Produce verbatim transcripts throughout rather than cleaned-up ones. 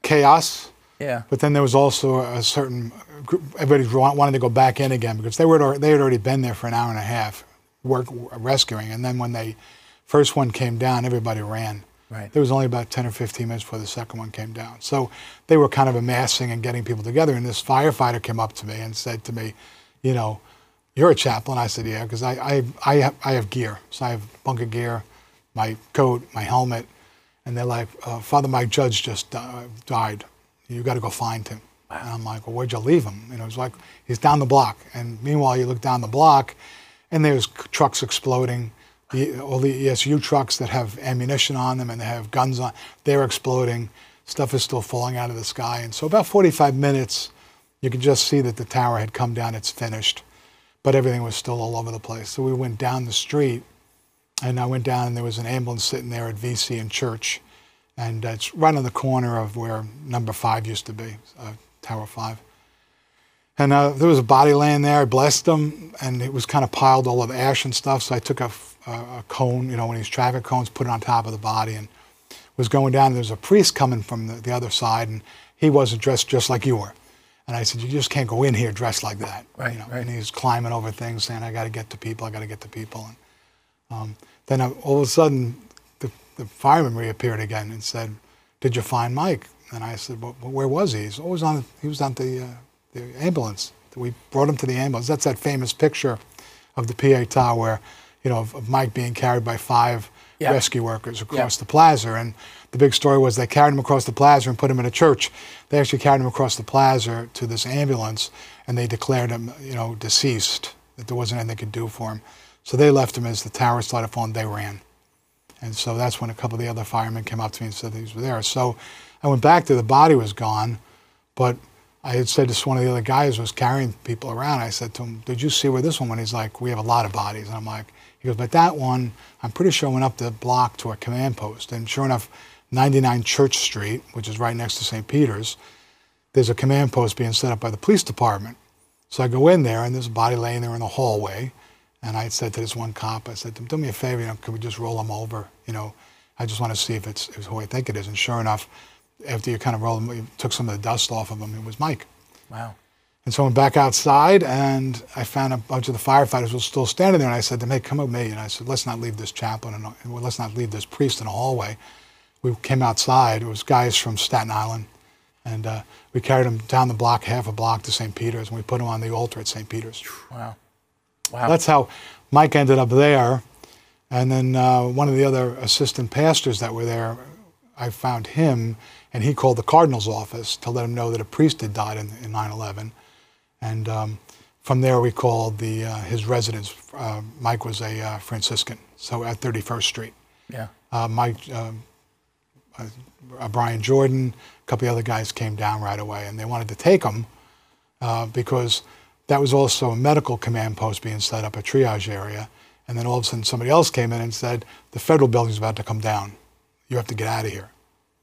chaos. Yeah. But then there was also a certain group, everybody wanted to go back in again because they were they had already been there for an hour and a half, work rescuing. And then when they first one came down, everybody ran. Right. There was only about ten or fifteen minutes before the second one came down. So they were kind of amassing and getting people together. And this firefighter came up to me and said to me, you know, "You're a chaplain?" I said, "Yeah," because I I I have, I have gear. So I have bunker gear, my coat, my helmet, and they're like, uh, "Father Mike Judge just uh, died. You got to go find him." Wow. And I'm like, "Well, where'd you leave him?" You know, it's like he's down the block. And meanwhile, you look down the block, and there's trucks exploding. The, all the E S U trucks that have ammunition on them and they have guns on, they're exploding. Stuff is still falling out of the sky. And so about forty-five minutes, you could just see that the tower had come down, it's finished, but everything was still all over the place. So we went down the street, and I went down, and there was an ambulance sitting there at V C and Church, and uh, it's right on the corner of where number five used to be, uh, Tower five. And uh, there was a body laying there. I blessed him, and it was kind of piled all of ash and stuff, so I took a a cone, you know, one of these traffic cones, put it on top of the body, and was going down. There was a priest coming from the, the other side, and he wasn't dressed just like you were. And I said, "You just can't go in here dressed like that." Right, you know? right. And he was climbing over things, saying, "I got to get to people. I got to get to people." And um, then uh, all of a sudden, the, the fireman reappeared again and said, "Did you find Mike?" And I said, "Well, where was he?" He was always on. He was on the uh, the ambulance. We brought him to the ambulance. That's that famous picture of the P A tower where, you know, of, of Mike being carried by five yeah. rescue workers across yeah. the plaza. And the big story was they carried him across the plaza and put him in a church. They actually carried him across the plaza to this ambulance, and they declared him, you know, deceased, that there wasn't anything they could do for him. So they left him as the tower started falling, they ran. And so that's when a couple of the other firemen came up to me and said these were there. So I went back there, the body was gone, but I had said to one of the other guys who was carrying people around, I said to him, "Did you see where this one went?" He's like, "We have a lot of bodies." And I'm like, he goes, "But that one, I'm pretty sure went up the block to a command post." And sure enough, ninety-nine Church Street, which is right next to Saint Peter's, there's a command post being set up by the police department. So I go in there, and there's a body laying there in the hallway. And I said to this one cop, I said to him, "Do me a favor, you know, can we just roll him over? You know, I just want to see if it's, it's who I think it is." And sure enough, after you kind of rolled him, you took some of the dust off of him, it was Mike. Wow. And so I went back outside, and I found a bunch of the firefighters were still standing there, and I said to them, "Hey, come with me." And I said, "Let's not leave this chaplain, and let's not leave this priest in a hallway." We came outside. It was guys from Staten Island, and uh, we carried him down the block, half a block to Saint Peter's, and we put him on the altar at Saint Peter's. Wow. Wow. That's how Mike ended up there. And then uh, one of the other assistant pastors that were there, I found him, and he called the cardinal's office to let him know that a priest had died in, in nine eleven. And um, from there, we called the uh, his residence. Uh, Mike was a uh, Franciscan, so at thirty-first Street. Yeah. Uh, Mike, um, uh, uh, Brian Jordan, a couple of other guys came down right away, and they wanted to take him uh, because that was also a medical command post being set up, a triage area. And then all of a sudden, somebody else came in and said, "The federal building's about to come down. You have to get out of here."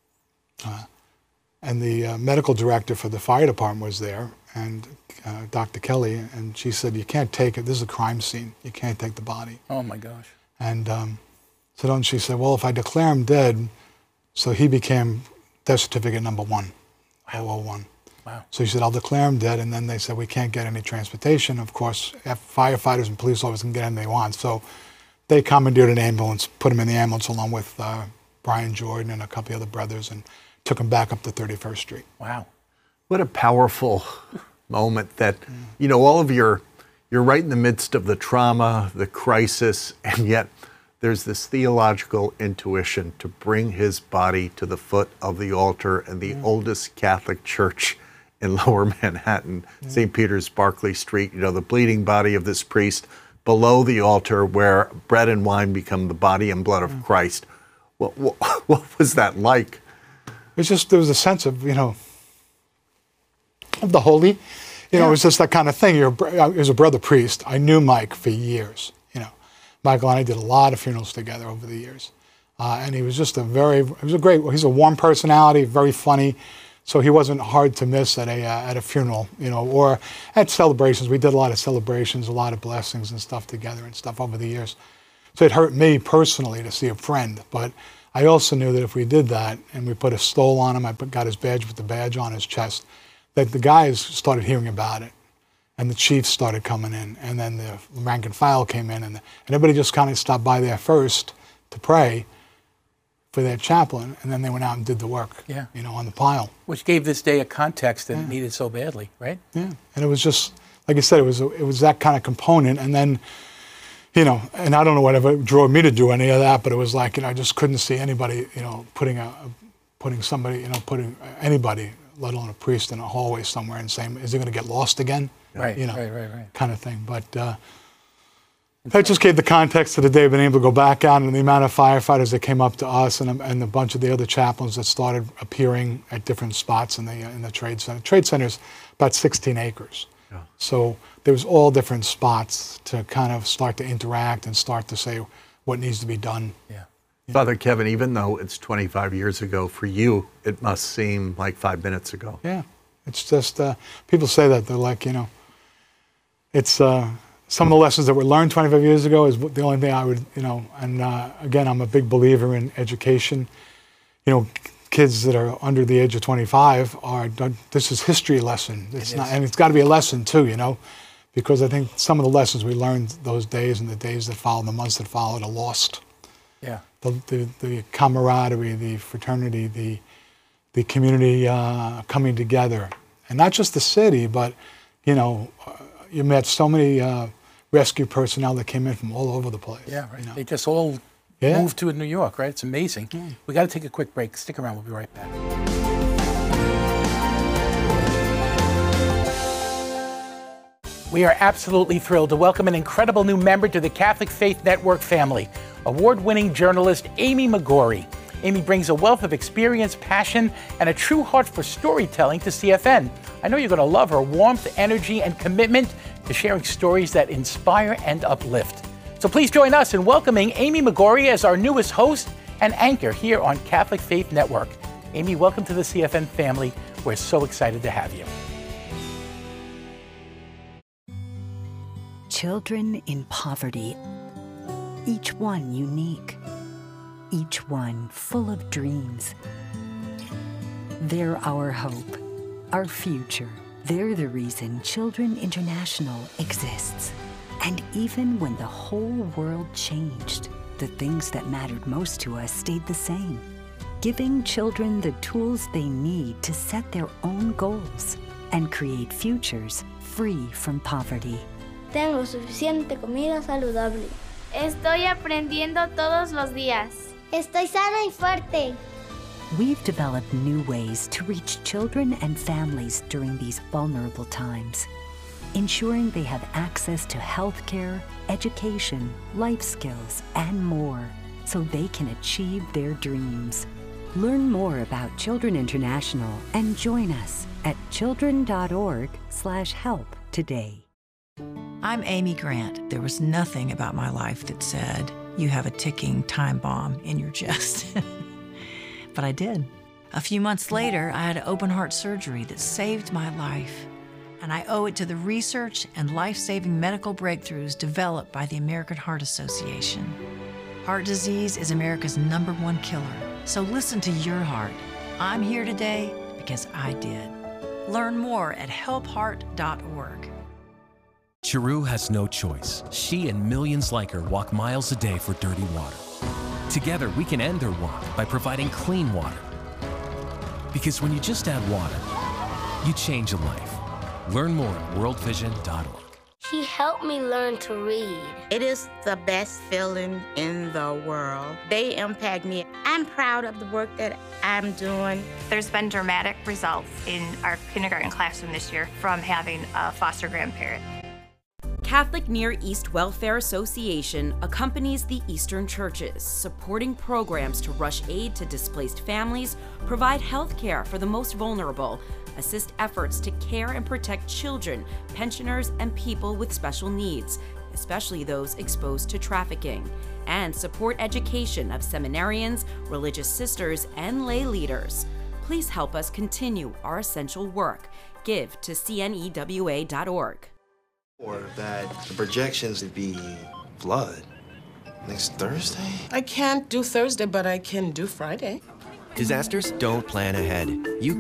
Uh, and the uh, medical director for the fire department was there, and uh, Doctor Kelly, and she said, "You can't take it. This is a crime scene. You can't take the body." Oh my gosh. And um, so then she said, "Well, if I declare him dead," so he became death certificate number one, oh oh one. Wow. So she said, "I'll declare him dead," and then they said, "We can't get any transportation." Of course, firefighters and police officers can get anything they want. So they commandeered an ambulance, put him in the ambulance along with uh, Brian Jordan and a couple of other brothers, and took him back up to thirty-first Street. Wow. What a powerful moment that, mm. you know, all of your, you're right in the midst of the trauma, the crisis, and yet there's this theological intuition to bring his body to the foot of the altar in the mm. oldest Catholic church in Lower Manhattan, mm. Saint Peter's, Barclay Street, you know, the bleeding body of this priest below the altar where bread and wine become the body and blood of mm. Christ. What, what, what was that like? It's just, there was a sense of, you know, of the holy. You yeah. know, it was just that kind of thing. You're, I was a brother priest. I knew Mike for years, you know. Michael and I did a lot of funerals together over the years. Uh, and he was just a very, he was a great, he's a warm personality, very funny. So he wasn't hard to miss at a, uh, at a funeral, you know, or at celebrations. We did a lot of celebrations, a lot of blessings and stuff together and stuff over the years. So it hurt me personally to see a friend, but I also knew that if we did that and we put a stole on him, I put, got his badge with the badge on his chest, that the guys started hearing about it. And the chiefs started coming in, and then the rank and file came in, and, the, and everybody just kind of stopped by there first to pray for their chaplain, and then they went out and did the work, yeah. you know, on the pile. Which gave this day a context that yeah. it needed so badly, right? Yeah, and it was just, like I said, it was a, it was that kind of component, and then, you know, and I don't know whatever drove me to do any of that, but it was like, you know, I just couldn't see anybody, you know, putting a, putting somebody, you know, putting anybody, let alone a priest, in a hallway somewhere and saying, is he going to get lost again? Right, you know, right, right, right. kind of thing. But uh, that just gave the context to the day, being able to go back out, and the amount of firefighters that came up to us, and, and a bunch of the other chaplains that started appearing at different spots in the in the trade center. Trade center's about sixteen acres, yeah. So there was all different spots to kind of start to interact and start to say what needs to be done. Yeah. Father Kevin, even though it's twenty-five years ago, for you, it must seem like five minutes ago. Yeah, it's just uh, people say that they're like, you know. It's uh, some of the lessons that were learned twenty-five years ago is the only thing I would, you know, and uh, again, I'm a big believer in education. You know, kids that are under the age of twenty-five are, this is history lesson. It's it not, is. and it's got to be a lesson too, you know, because I think some of the lessons we learned those days and the days that followed, the months that followed, are lost. Yeah. The, the, the camaraderie, the fraternity, the, the community uh, coming together, and not just the city, but, you know, uh, you met so many uh, rescue personnel that came in from all over the place. Yeah, right. You know? They just all Yeah. moved to New York, right? It's amazing. Mm. We got to take a quick break. Stick around. We'll be right back. We are absolutely thrilled to welcome an incredible new member to the Catholic Faith Network family, award-winning journalist Amy McGorry. Amy brings a wealth of experience, passion, and a true heart for storytelling to C F N. I know you're going to love her warmth, energy, and commitment to sharing stories that inspire and uplift. So please join us in welcoming Amy McGorry as our newest host and anchor here on Catholic Faith Network. Amy, welcome to the C F N family. We're so excited to have you. Children in poverty, each one unique, each one full of dreams. They're our hope, our future. They're the reason Children International exists. And even when the whole world changed, the things that mattered most to us stayed the same. Giving children the tools they need to set their own goals and create futures free from poverty. Tengo suficiente comida saludable. Estoy aprendiendo todos los días. Estoy sana y fuerte. We've developed new ways to reach children and families during these vulnerable times, ensuring they have access to healthcare, education, life skills, and more, so they can achieve their dreams. Learn more about Children International and join us at children dot org slash help today. I'm Amy Grant. There was nothing about my life that said, you have a ticking time bomb in your chest. But I did. A few months later, I had open heart surgery that saved my life. And I owe it to the research and life-saving medical breakthroughs developed by the American Heart Association. Heart disease is America's number one killer. So listen to your heart. I'm here today because I did. Learn more at help heart dot org. Chiru has no choice. She and millions like her walk miles a day for dirty water. Together, we can end their walk by providing clean water. Because when you just add water, you change a life. Learn more at world vision dot org. He helped me learn to read. It is the best feeling in the world. They impact me. I'm proud of the work that I'm doing. There's been dramatic results in our kindergarten classroom this year from having a foster grandparent. Catholic Near East Welfare Association accompanies the Eastern churches, supporting programs to rush aid to displaced families, provide health care for the most vulnerable, assist efforts to care and protect children, pensioners, and people with special needs, especially those exposed to trafficking, and support education of seminarians, religious sisters, and lay leaders. Please help us continue our essential work. Give to C N E W A dot org. Or that the projections would be flood. Next Thursday? I can't do Thursday, but I can do Friday. Disasters don't plan ahead. You